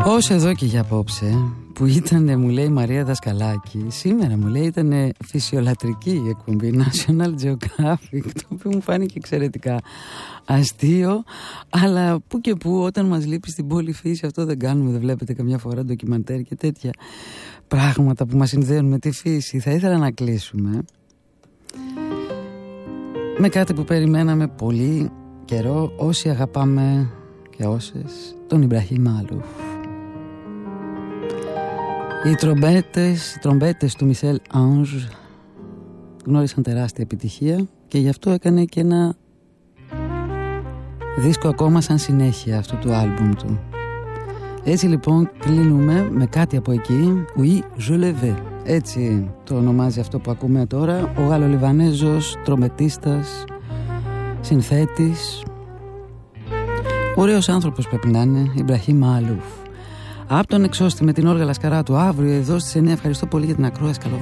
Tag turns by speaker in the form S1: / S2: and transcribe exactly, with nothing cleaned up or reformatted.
S1: Όσο εδώ και για απόψε, που ήταν, μου λέει η Μαρία Δασκαλάκη, σήμερα μου λέει ήταν φυσιολατρική η εκπομπή National Geographic, το οποίο μου φάνηκε εξαιρετικά αστείο, αλλά που και που όταν μας λείπει στην πόλη φύση, αυτό δεν κάνουμε, δεν βλέπετε καμιά φορά ντοκιμαντέρ και τέτοια πράγματα που μας συνδέουν με τη φύση. Θα ήθελα να κλείσουμε με κάτι που περιμέναμε πολύ καιρό όσοι αγαπάμε και όσες, τον Ιμπραχήμ Μάλουφ. Οι τρομπέτες, οι τρομπέτες του Μισελ Άνζ γνώρισαν τεράστια επιτυχία και γι' αυτό έκανε και ένα δίσκο ακόμα σαν συνέχεια αυτού του άλμπουμ του. Έτσι λοιπόν κλείνουμε με κάτι από εκεί, Oui, je le vais. Έτσι το ονομάζει αυτό που ακούμε τώρα ο Γαλλο-Λιβανέζος τρομπετίστας, συνθέτης, ωραίος άνθρωπος πρέπει να είναι, Ιμπραχήμ Μάλουφ. Από τον εξώστη με την Όργα Λασκαρά του αύριο εδώ στις εννιά. Ευχαριστώ πολύ για την ακρόαση. Καλό